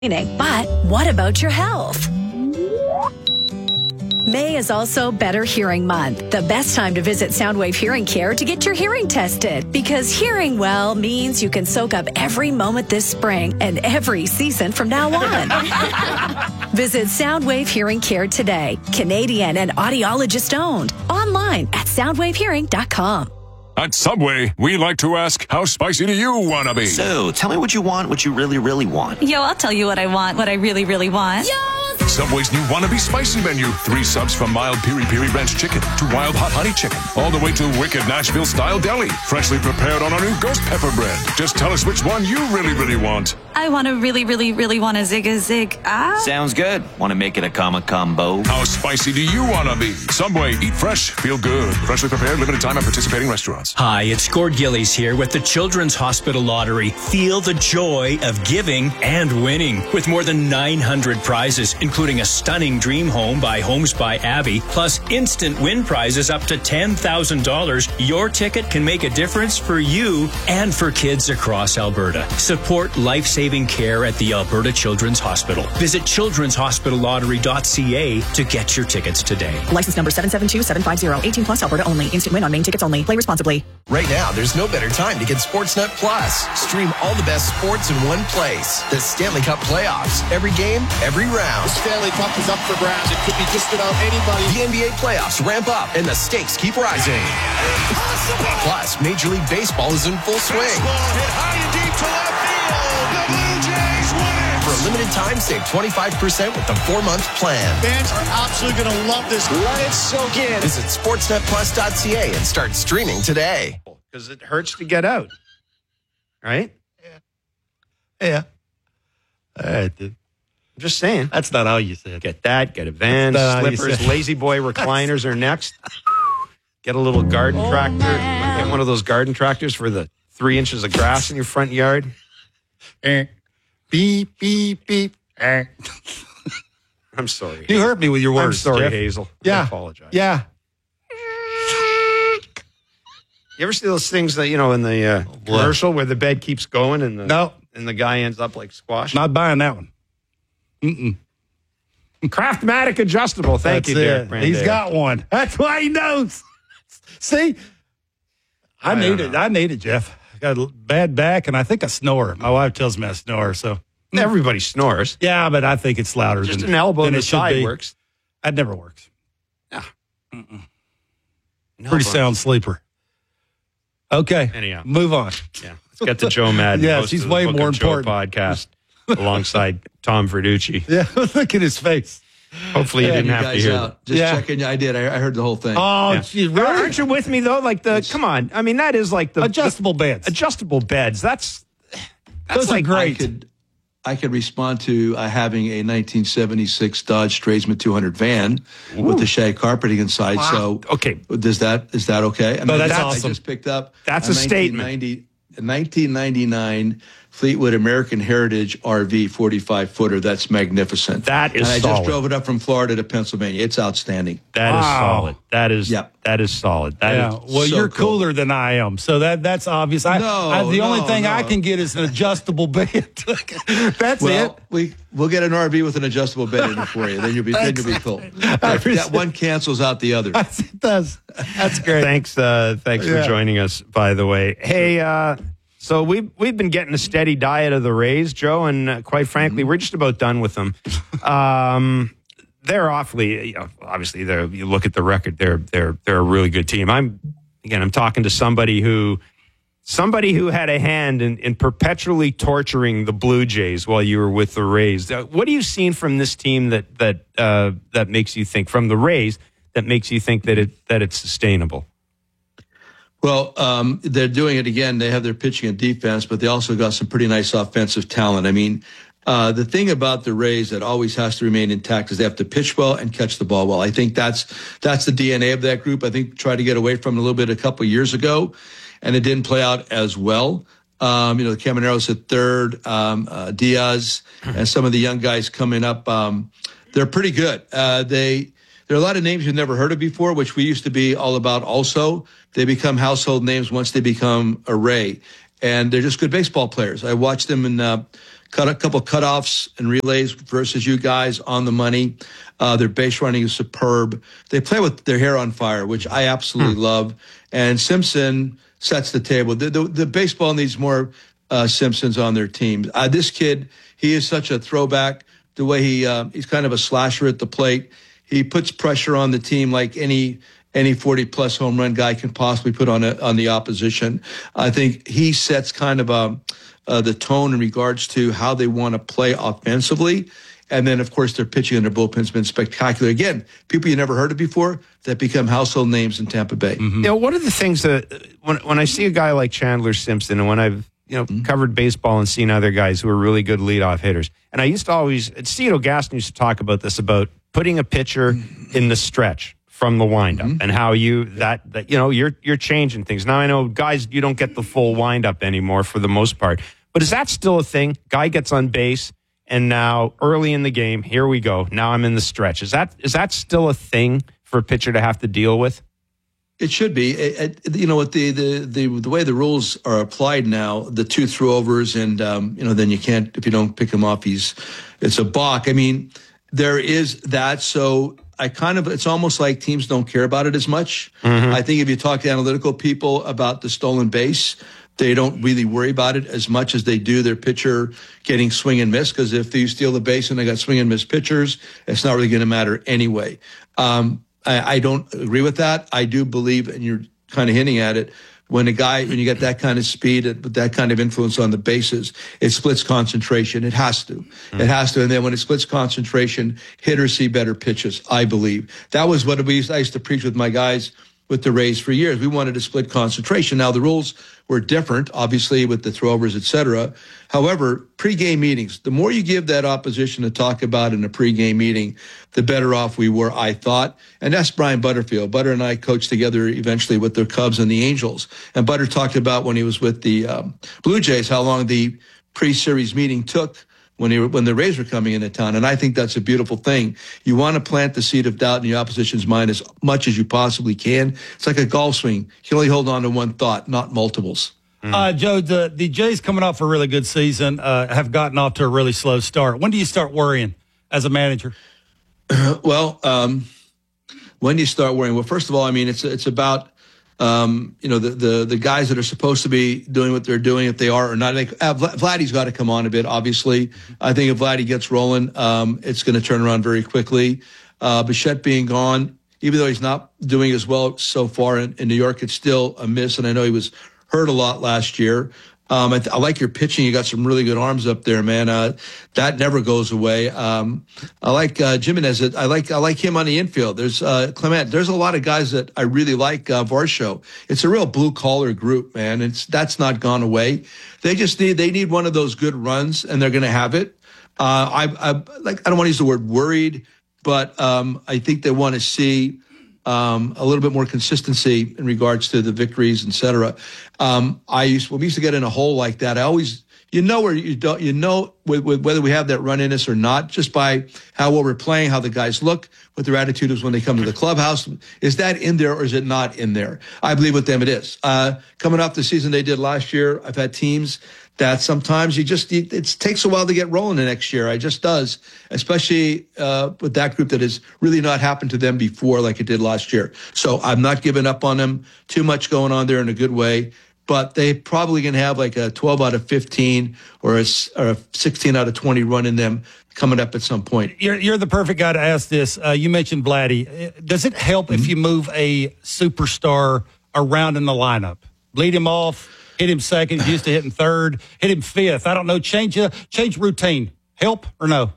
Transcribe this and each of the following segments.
But what about your health? May is also Better Hearing Month, the best time to visit Soundwave Hearing Care to get your hearing tested. Because hearing well means you can soak up every moment this spring and every season from now on. Visit Soundwave Hearing Care today. Canadian and audiologist owned. Online at soundwavehearing.com. At Subway, we like to ask, how spicy do you want to be? So, tell me what you want, what you really, really want. Yo, I'll tell you what I want, what I really, really want. Yo! Subway's new Wannabe Spicy menu. 3 subs from mild piri-piri ranch chicken to wild hot honey chicken. All the way to wicked Nashville-style deli. Freshly prepared on our new ghost pepper bread. Just tell us which one you really, really want. I want to really, really, really want a zig. Sounds good. Want to make it a combo? How spicy do you want to be? Subway, eat fresh, feel good. Freshly prepared, limited time at participating restaurants. Hi, it's Gord Gillies here with the Children's Hospital Lottery. Feel the joy of giving and winning with more than 900 prizes, including a stunning dream home by Homes by Abby, plus instant win prizes up to $10,000. Your ticket can make a difference for you and for kids across Alberta. Support life-saving care at the Alberta Children's Hospital. Visit children'shospitallottery.ca to get your tickets today. License number 772750. 18 plus Alberta only. Instant win on main tickets only. Play responsibly. Right now, there's no better time to get Sportsnet Plus. Stream all the best sports in one place. The Stanley Cup playoffs. Every game, every round. The Stanley Cup is up for grabs. It could be just about anybody. The NBA playoffs ramp up and the stakes keep rising. Impossible. Plus, Major League Baseball is in full swing. Baseball hit high and deep to left field. The Blue Jays win it. For a limited time, save 25% with the 4-month plan. Fans are absolutely going to love this. Let it soak in. Visit sportsnetplus.ca and start streaming today. Because it hurts to get out. Right? Yeah. All right, dude. I'm just saying. That's not how you say it. Get that, get a van, slippers, lazy boy recliners are next. Get a little garden tractor. Get one of those garden tractors for the 3 inches of grass in your front yard. Beep, beep, beep. I'm sorry. You hurt me with your words. I'm sorry, Jeff. Hazel. Yeah. I apologize. Yeah. You ever see those things that, in the commercial where the bed keeps going and the guy ends up like squash? Not buying that one. Craftmatic adjustable. Thank you, Derek Brandale. He's got one. That's why he knows. See? I need it, Jeff. I got a bad back, and I think I snore. My wife tells me I snore, so. Everybody snores. Yeah, but I think it's louder Just than an elbow in the it should side be. works. That never works. Yeah. Pretty sound sleeper. Okay. Anyhow. Move on. Yeah. Let's get to Joe Madden. Yes, host he's of the way Book more of Joe important. podcast alongside Tom Verducci. Yeah, look at his face. Hopefully you didn't have to hear that. Just checking. I did. I heard the whole thing. Oh, geez, really? Aren't you with me, though? Like come on. I mean, that is like the adjustable beds. Adjustable beds. That's Those like are great. I could respond to having a 1976 Dodge Tradesman 200 van with the shag carpeting inside. Wow. So, okay, is that okay? I mean, that's awesome. I just picked up. That's a statement. 1999 Fleetwood American Heritage RV 45-footer. That's magnificent. That is and solid. I just drove it up from Florida to Pennsylvania. It's outstanding. That is solid. That is solid. That is well, so you're cool. cooler than I am, so that's obvious. The only thing I can get is an adjustable bed. That's it. We'll get an RV with an adjustable bed in it for you. Then you'll be cool. That one cancels out the other. It does. That's great. Thanks for joining us, by the way. Hey, so we've been getting a steady diet of the Rays, Joe, and quite frankly, we're just about done with them. They're awfully, obviously, you look at the record, they're a really good team. I'm talking to somebody who had a hand in perpetually torturing the Blue Jays while you were with the Rays. What are you seeing from this team that makes you think, from the Rays, that makes you think that it's sustainable? Well, they're doing it again. They have their pitching and defense, but they also got some pretty nice offensive talent. I mean, the thing about the Rays that always has to remain intact is they have to pitch well and catch the ball well. I think that's the DNA of that group. I think tried to get away from it a little bit a couple of years ago, and it didn't play out as well. The Camaro's at third, Diaz, and some of the young guys coming up. They're pretty good. There are a lot of names you've never heard of before, which we used to be all about also. They become household names once they become a Ray. And they're just good baseball players. I watched them in a couple cutoffs and relays versus you guys on the money. Their base running is superb. They play with their hair on fire, which I absolutely love. And Simpson sets the table. The baseball needs more Simpsons on their team. This kid, he is such a throwback. The way he's kind of a slasher at the plate. He puts pressure on the team like any 40-plus home run guy can possibly put on the opposition. I think he sets kind of the tone in regards to how they want to play offensively. And then, of course, their pitching and their bullpen's been spectacular. Again, people you never heard of before that become household names in Tampa Bay. You know, one of the things that when I see a guy like Chandler Simpson, and when I've covered baseball and seen other guys who are really good leadoff hitters, and I used to always, Cito Gaston used to talk about this, about putting a pitcher in the stretch from the windup, and how you're changing things. Now I know, guys, you don't get the full windup anymore for the most part, but is that still a thing? Guy gets on base, and now early in the game, here we go. Now I'm in the stretch. Is that still a thing for a pitcher to have to deal with? It should be. With the way the rules are applied now, the 2 throwovers, and then you can't, if you don't pick him off, it's a balk. I mean, there is that. So it's almost like teams don't care about it as much. I think if you talk to analytical people about the stolen base, they don't really worry about it as much as they do their pitcher getting swing and miss, because if you steal the base and they got swing and miss pitchers, it's not really going to matter anyway. I don't agree with that. I do believe, and you're kind of hinting at it, when you get that kind of speed, with that kind of influence on the bases, it splits concentration. It has to. It has to. And then when it splits concentration, hitters see better pitches, I believe. That was what I used to preach with my guys with the Rays for years. We wanted to split concentration. Now, the rules were different, obviously, with the throwovers, et cetera. However, pregame meetings, the more you give that opposition to talk about in a pregame meeting, the better off we were, I thought. And that's Brian Butterfield. Butter and I coached together eventually with the Cubs and the Angels. And Butter talked about when he was with the Blue Jays, how long the pre-series meeting took when the Rays were coming into town. And I think that's a beautiful thing. You want to plant the seed of doubt in the opposition's mind as much as you possibly can. It's like a golf swing. You can only hold on to one thought, not multiples. Joe, the Jays coming off a really good season have gotten off to a really slow start. When do you start worrying as a manager? Well, when do you start worrying? Well, first of all, I mean, it's about the guys that are supposed to be doing what they're doing, if they are or not. I think Vladdy's got to come on a bit, obviously. I think if Vladdy gets rolling, it's going to turn around very quickly. Bichette being gone, even though he's not doing as well so far in New York, it's still a miss, and I know he was hurt a lot last year. I like your pitching. You got some really good arms up there, man. That never goes away. I like Jimenez. I like him on the infield. There's Clement. There's a lot of guys that I really like. Varsho. It's a real blue collar group, man. That's not gone away. They need one of those good runs, and they're going to have it. I don't want to use the word worried, but I think they want to see a little bit more consistency in regards to the victories, et cetera. When we used to get in a hole like that, I always, whether we have that run in us or not, just by how well we're playing, how the guys look, what their attitude is when they come to the clubhouse. Is that in there or is it not in there? I believe with them it is. Coming off the season they did last year, I've had teams that sometimes it takes a while to get rolling the next year. It just does, especially with that group that has really not happened to them before like it did last year. So I'm not giving up on them. Too much going on there in a good way. But they probably going to have like a 12 out of 15 or a 16 out of 20 run in them coming up at some point. You're the perfect guy to ask this. You mentioned Vladdy. Does it help if you move a superstar around in the lineup? Lead him off, hit him second, used to hitting third, hit him fifth. I don't know. Change routine. Help or no?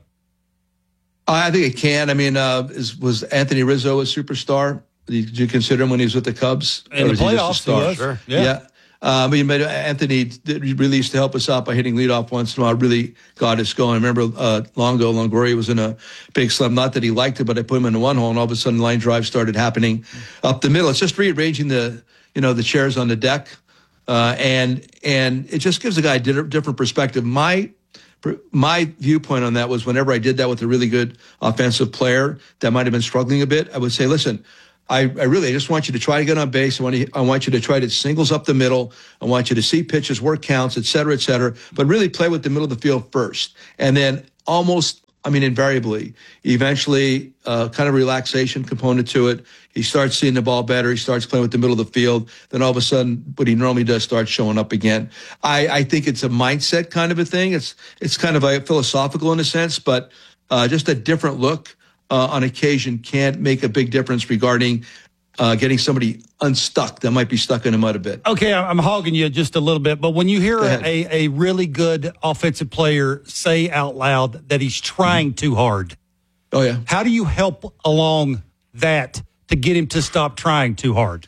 I think it can. I mean, was Anthony Rizzo a superstar? Did you consider him when he was with the Cubs? In the playoffs, he was. Sure. Yeah. But Anthony really used to help us out by hitting leadoff once in a while. Really got us going. I remember Longoria was in a big slump. Not that he liked it, but I put him in the one hole, and all of a sudden line drive started happening up the middle. It's just rearranging the chairs on the deck, and it just gives the guy a different perspective. My viewpoint on that was whenever I did that with a really good offensive player that might have been struggling a bit, I would say, listen, I just want you to try to get on base. I want you to try to singles up the middle. I want you to see pitches, work counts, et cetera, but really play with the middle of the field first. And then invariably, eventually, kind of relaxation component to it. He starts seeing the ball better. He starts playing with the middle of the field. Then all of a sudden, what he normally does starts showing up again. I think it's a mindset kind of a thing. It's kind of philosophical in a sense, but just a different look on occasion can make a big difference regarding getting somebody unstuck that might be stuck in the mud a bit. Okay, I'm hogging you just a little bit, but when you hear a really good offensive player say out loud that he's trying too hard, how do you help along that to get him to stop trying too hard?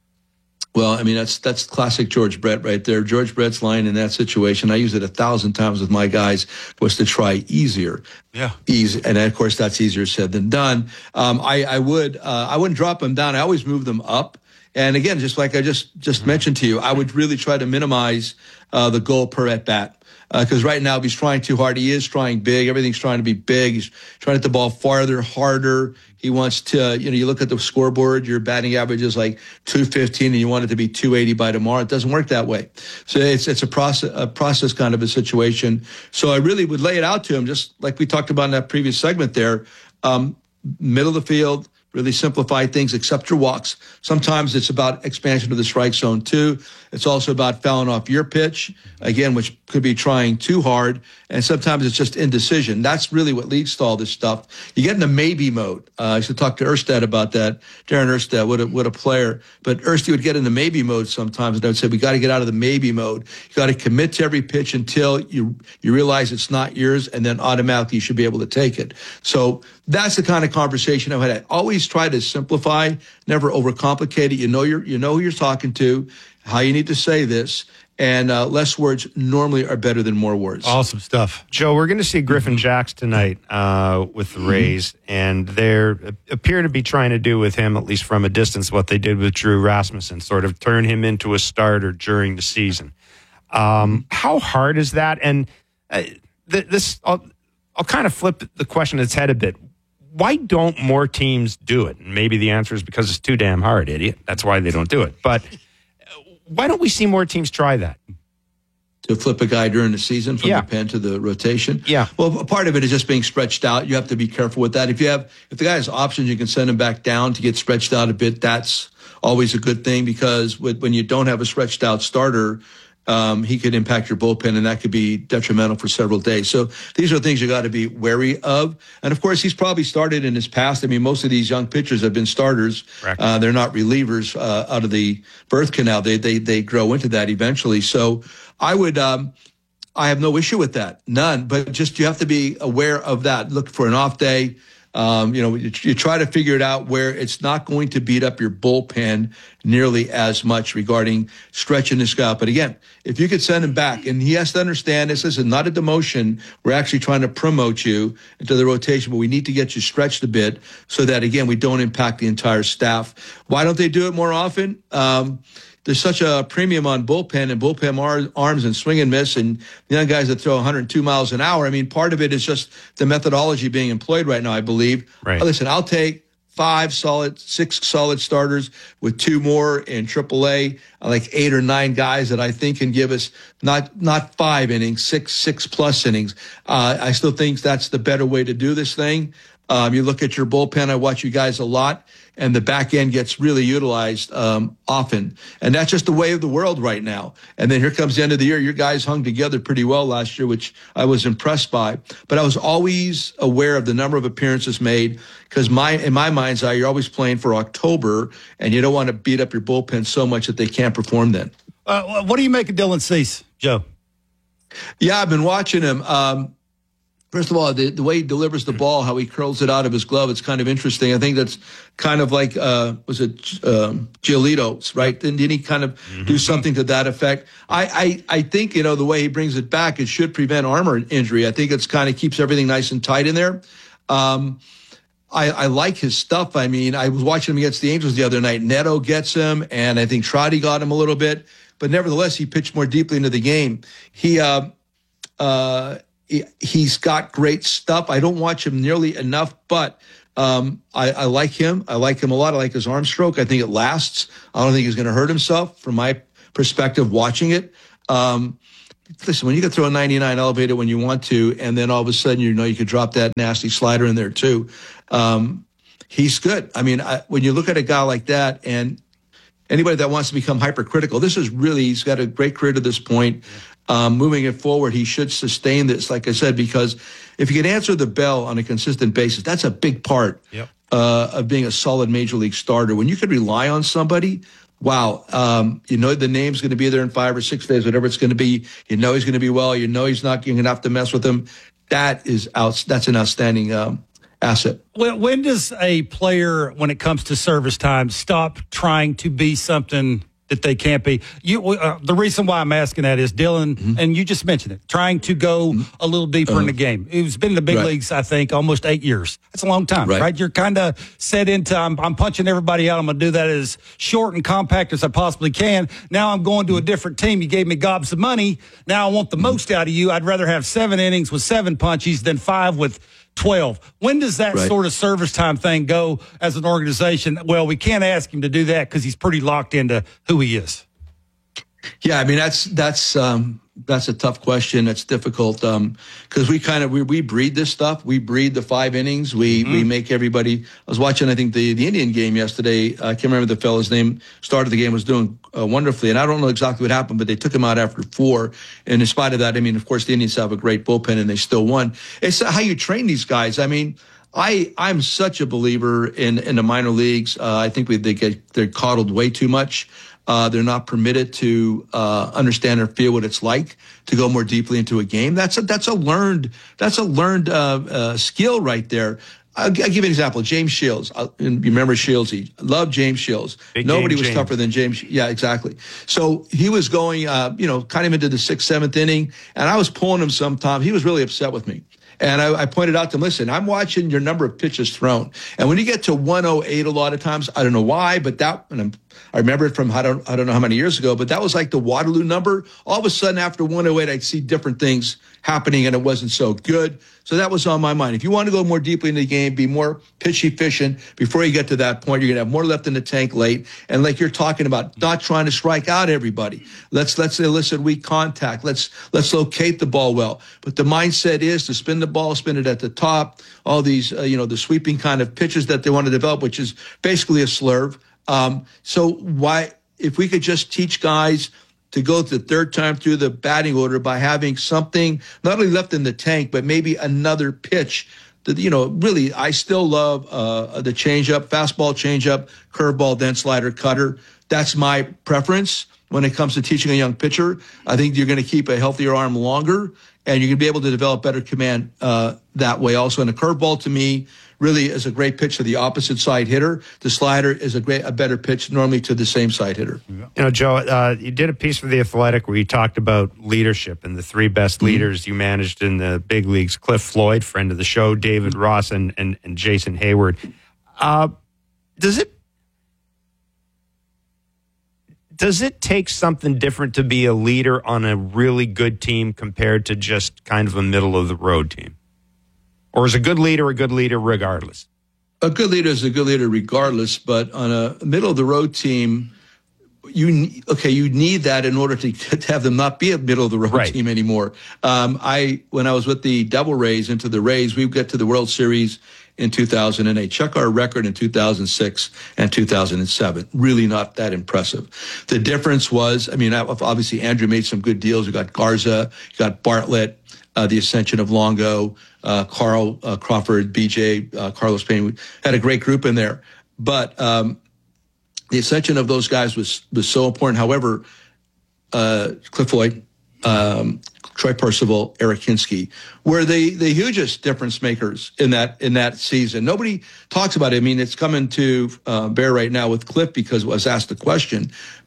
Well, I mean, that's classic George Brett right there. George Brett's line in that situation, I use it 1,000 times with my guys, was to try easier. Yeah. Easy. And of course, that's easier said than done. I wouldn't drop them down. I always move them up. And again, just like I just mentioned to you, I would really try to minimize the goal per at bat. Because right now, if he's trying too hard, he is trying big. Everything's trying to be big. He's trying to hit the ball farther, harder. He wants to, you look at the scoreboard, your batting average is like 215 and you want it to be 280 by tomorrow. It doesn't work that way. So it's a process kind of a situation. So I really would lay it out to him, just like we talked about in that previous segment there. Middle of the field, really simplify things, accept your walks. Sometimes it's about expansion of the strike zone too. It's also about fouling off your pitch, again, which could be trying too hard. And sometimes it's just indecision. That's really what leads to all this stuff. You get in the maybe mode. I used to talk to Erstad about that. Darren Erstad, what a player. But Erstad would get in the maybe mode sometimes. And I would say, we got to get out of the maybe mode. You got to commit to every pitch until you realize it's not yours. And then automatically you should be able to take it. So that's the kind of conversation I've had. I always try to simplify, never overcomplicate it. You know who you're talking to, how you need to say this, and less words normally are better than more words. Awesome stuff. Joe, we're going to see Griffin Jacks tonight with the Rays, and they appear to be trying to do with him, at least from a distance, what they did with Drew Rasmussen, sort of turn him into a starter during the season. How hard is that? And I'll kind of flip the question on its head a bit. Why don't more teams do it? And maybe the answer is because it's too damn hard, idiot. That's why they don't do it. But why don't we see more teams try that? To flip a guy during the season from the pen to the rotation? Yeah. Well, a part of it is just being stretched out. You have to be careful with that. If the guy has options, you can send him back down to get stretched out a bit. That's always a good thing, because when you don't have a stretched out starter, he could impact your bullpen, and that could be detrimental for several days. So these are things you got to be wary of. And of course, he's probably started in his past. I mean, most of these young pitchers have been starters. They're not relievers out of the birth canal. They grow into that eventually. So I have no issue with that, none. But just you have to be aware of that. Look for an off day. You try to figure it out where it's not going to beat up your bullpen nearly as much regarding stretching this guy out. But again, if you could send him back, and he has to understand this is not a demotion. We're actually trying to promote you into the rotation, but we need to get you stretched a bit so that, again, we don't impact the entire staff. Why don't they do it more often? There's such a premium on bullpen and bullpen arms and swing and miss and young guys that throw 102 miles an hour. I mean, part of it is just the methodology being employed right now, I believe. Right. Listen, I'll take 6 solid starters with 2 more in AAA, like 8 or 9 guys that I think can give us not 5 innings, 6 plus innings. I still think that's the better way to do this thing. You look at your bullpen, I watch you guys a lot, and the back end gets really utilized often. And that's just the way of the world right now. And then here comes the end of the year. Your guys hung together pretty well last year, which I was impressed by. But I was always aware of the number of appearances made, because in my mind's eye, you're always playing for October, and you don't want to beat up your bullpen so much that they can't perform then. What do you make of Dylan Cease, Joe? Yeah, I've ban watching him. First of all, the way he delivers the ball, how he curls it out of his glove, it's kind of interesting. I think that's kind of like, Giolito's, right? Didn't he kind of do something to that effect? I think, the way he brings it back, it should prevent armor injury. I think it's kind of keeps everything nice and tight in there. I like his stuff. I mean, I was watching him against the Angels the other night. Neto gets him, and I think Trotty got him a little bit. But nevertheless, he pitched more deeply into the game. He's got great stuff. I don't watch him nearly enough, but I like him. I like him a lot. I like his arm stroke. I think it lasts. I don't think he's going to hurt himself from my perspective watching it. Listen, when you can throw a 99 elevator when you want to, and then all of a sudden, you could drop that nasty slider in there too. He's good. I mean, when you look at a guy like that, and anybody that wants to become hypercritical, he's got a great career to this point. Moving it forward, he should sustain this, like I said, because if you can answer the bell on a consistent basis, that's a big part of being a solid major league starter. When you can rely on somebody, wow, the name's going to be there in 5 or 6 days, whatever it's going to be. He's going to be well. He's not going to have to mess with him. That's an outstanding asset. When does a player, when it comes to service time, stop trying to be something that they can't be? The reason why I'm asking that is Dylan, and you just mentioned it, trying to go a little deeper in the game. He's been in the big leagues, I think, almost 8 years. That's a long time, right? You're kind of set into, I'm punching everybody out. I'm going to do that as short and compact as I possibly can. Now I'm going to a different team. You gave me gobs of money. Now I want the most out of you. I'd rather have 7 innings with 7 punchies than 5 with 12. When does that sort of service time thing go as an organization? Well, we can't ask him to do that because he's pretty locked into who he is. Yeah, I mean, that's a tough question. It's difficult because we breed this stuff. We breed the 5 innings. We make everybody. I was watching, I think, the Indian game yesterday. I can't remember the fellow's name. Started the game, was doing wonderfully, and I don't know exactly what happened, but they took him out after 4. And in spite of that, I mean, of course, the Indians have a great bullpen, and they still won. It's how you train these guys. I mean, I'm such a believer in the minor leagues. I think they're coddled way too much. They're not permitted to understand or feel what it's like to go more deeply into a game. That's a learned skill right there. I'll give you an example. James Shields. You remember Shields? Love James Shields. Nobody was tougher than James. Yeah, exactly. So he was going, kind of into the 6th, 7th inning, and I was pulling him sometimes. He was really upset with me. And I pointed out to him, listen, I'm watching your number of pitches thrown. And when you get to 108 a lot of times, I don't know why, but I remember it from I don't know how many years ago, but that was like the Waterloo number. All of a sudden, after 108, I'd see different things happening, and it wasn't so good. So that was on my mind. If you want to go more deeply in the game, be more pitch efficient, before you get to that point, you're going to have more left in the tank late. And like you're talking about, not trying to strike out everybody. Let's elicit weak contact. Let's locate the ball well. But the mindset is to spin the ball, spin it at the top, all these, the sweeping kind of pitches that they want to develop, which is basically a slurve. If we could just teach guys to go the third time through the batting order by having something not only left in the tank, but maybe another pitch that, really, I still love the changeup, fastball, changeup, curveball, then slider, cutter. That's my preference when it comes to teaching a young pitcher. I think you're going to keep a healthier arm longer, and you're going to be able to develop better command that way also. And a curveball, to me, really is a great pitch to the opposite side hitter. The slider is a better pitch normally to the same side hitter. Joe, you did a piece for The Athletic where you talked about leadership and the 3 best leaders you managed in the big leagues: Cliff Floyd, friend of the show, David Ross, and Jason Hayward. Does it take something different to be a leader on a really good team compared to just kind of a middle-of-the-road team? Or is a good leader regardless? A good leader is a good leader regardless, but on a middle-of-the-road team, you need that in order to have them not be a middle-of-the-road team anymore. When I was with the Devil Rays into the Rays, we get to the World Series in 2008. Check our record in 2006 and 2007. Really not that impressive. The difference was, obviously Andrew made some good deals. You got Garza, you got Bartlett, the ascension of Longo, Carl Crawford, BJ, Carlos Payne. We had a great group in there. But the ascension of those guys was so important. However, Cliff Floyd, Troy Percival, Eric Hinsky were the hugest difference makers in that season. Nobody talks about it. I mean, it's coming to bear right now with Cliff because I was asked the question.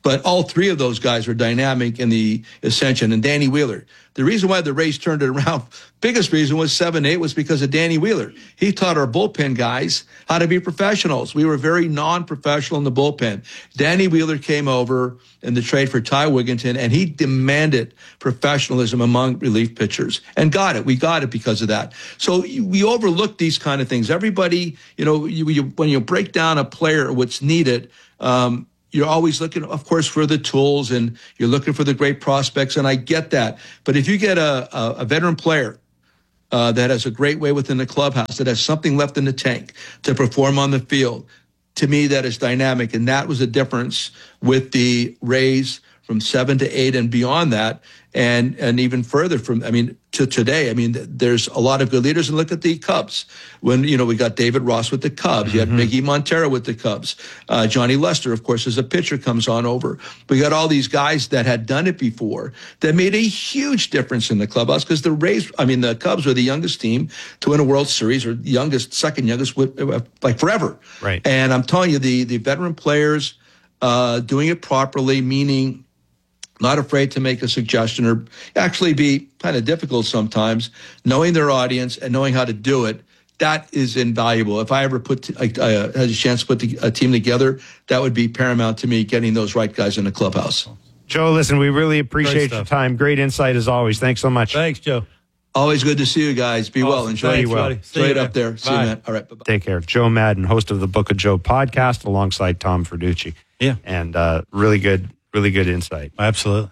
But all three of those guys were dynamic in the ascension. And Danny Wheeler, the reason why the Rays turned it around, biggest reason was 7-8 was because of Danny Wheeler. He taught our bullpen guys how to be professionals. We were very non-professional in the bullpen. Danny Wheeler came over in the trade for Ty Wigginton, and he demanded professionalism among relief pitchers and got it. We got it because of that. So we overlook these kind of things. Everybody, when you break down a player, what's needed, you're always looking, of course, for the tools, and you're looking for the great prospects, and I get that. But if you get a veteran player that has a great way within the clubhouse, that has something left in the tank to perform on the field, to me, that is dynamic, and that was the difference with the Rays from 7 to 8 and beyond that, and even further to today. There's a lot of good leaders. And look at the Cubs. When, we got David Ross with the Cubs. You had Miggy Montero with the Cubs. Johnny Lester, of course, as a pitcher comes on over. We got all these guys that had done it before that made a huge difference in the clubhouse, because the Cubs were the youngest team to win a World Series, or second youngest, like forever. Right. And I'm telling you, the veteran players doing it properly, meaning not afraid to make a suggestion or actually be kind of difficult sometimes, knowing their audience and knowing how to do it, that is invaluable. If I ever had a chance to put a team together, that would be paramount to me, getting those right guys in the clubhouse. Joe, listen, we really appreciate your time. Great insight as always. Thanks so much. Thanks, Joe. Always good to see you guys. Be well. Enjoy it. Enjoy it up there. See you, man. All right. Bye-bye. Take care. Joe Madden, host of the Book of Joe podcast, alongside Tom Ferducci. Yeah. And really good insight. Absolutely.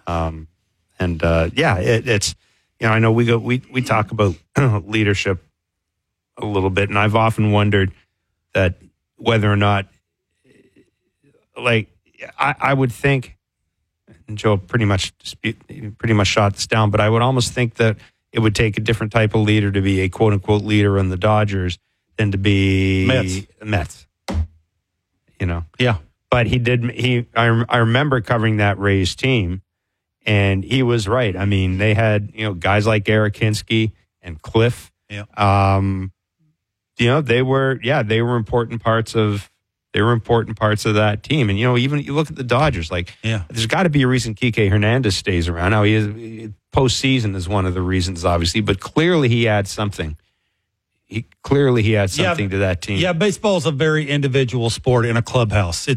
It's, I know we talk about leadership a little bit, and I've often wondered that whether or not, I would think, and Joe pretty much shot this down, but I would almost think that it would take a different type of leader to be a quote unquote leader in the Dodgers than to be Mets. Yeah. But I remember covering that Rays team, and he was right. They had, guys like Eric Hinsky and Cliff. Yeah. They were important parts of that team. And, even you look at the Dodgers, there's got to be a reason Kike Hernandez stays around. Now, postseason is one of the reasons, obviously, but clearly he had something. To that team. Yeah, baseball's a very individual sport in a clubhouse.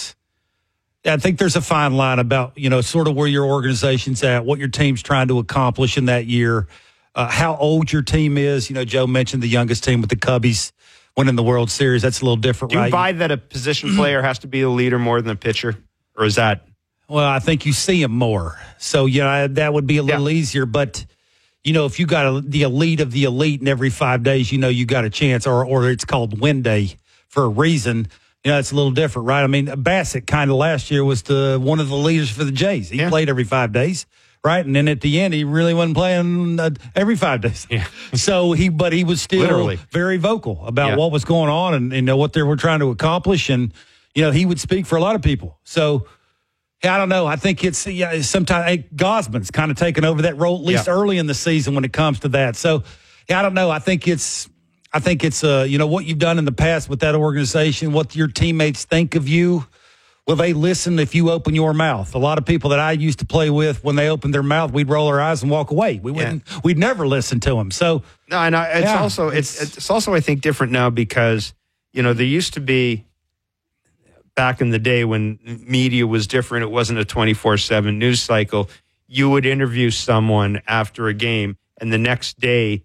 I think there's a fine line about, sort of where your organization's at, what your team's trying to accomplish in that year, how old your team is. Joe mentioned the youngest team with the Cubbies winning the World Series. That's a little different, right? Do you buy that a position player has to be the leader more than the pitcher? Or is that? Well, I think you see him more. So, that would be a little easier, but if you got the elite of the elite, and every 5 days, you got a chance, or it's called win day for a reason. It's a little different, right? Bassett kind of last year was one of the leaders for the Jays. He played every 5 days, right? And then at the end, he really wasn't playing every 5 days. Yeah. So he was still literally very vocal about what was going on and what they were trying to accomplish. And, he would speak for a lot of people. So, I don't know. I think it's sometimes Gosman's kind of taken over that role, at least early in the season when it comes to that. So, I don't know. I think it's what you've done in the past with that organization, what your teammates think of you. Will they listen if you open your mouth? A lot of people that I used to play with, when they opened their mouth, we'd roll our eyes and walk away. We'd never listen to them. So no, and it's also I think different now because there used to be. Back in the day when media was different, it wasn't a 24/7 news cycle. You would interview someone after a game, and the next day,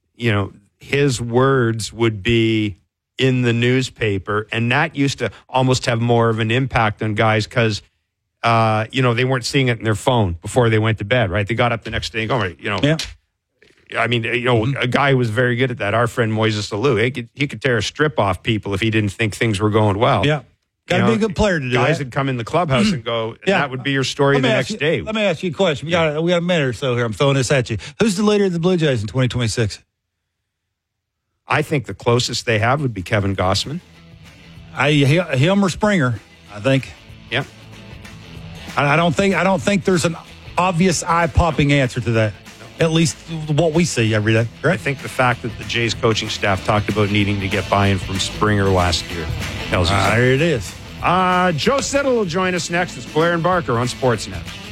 his words would be in the newspaper, and that used to almost have more of an impact on guys because, they weren't seeing it in their phone before they went to bed, right? They got up the next day and go, a guy who was very good at that, our friend Moises Alou, he could tear a strip off people if he didn't think things were going well. Yeah. Got to be a good player to do guys that. would come in the clubhouse and go, and that would be your story the next day. Let me ask you a question. We got a minute or so here. I'm throwing this at you. Who's the leader of the Blue Jays in 2026? I think the closest they have would be Kevin Gausman. Him or Springer, I think. Yeah. I don't think there's an obvious eye-popping answer to that. At least what we see every day. Right? I think the fact that the Jays coaching staff talked about needing to get buy-in from Springer last year tells us that. There it is. Joe Siddle will join us next. It's Blair and Barker on Sportsnet.